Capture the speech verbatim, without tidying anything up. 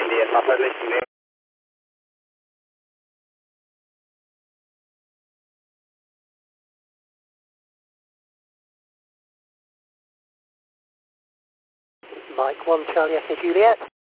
India, Papa, listening. Mike one Charlie Echo Juliet.